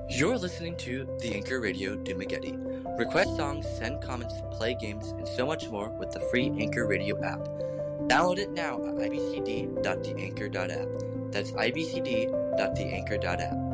You're listening to the Anchor Radio Dumageddon. Request songs, send comments, play games, and so much more with the free Anchor Radio app. Download it now at ibcd.theanchor.app. That's ibcd.theanchor.app.